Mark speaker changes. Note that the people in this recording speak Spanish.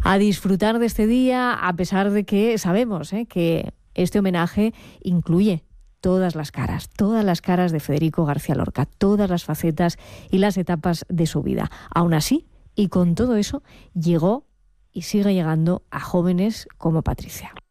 Speaker 1: A disfrutar de este día, a pesar de que sabemos que este homenaje incluye todas las caras de Federico García Lorca, todas las facetas y las etapas de su vida. Aún así, y con todo eso, llegó y sigue llegando a jóvenes como Patricia.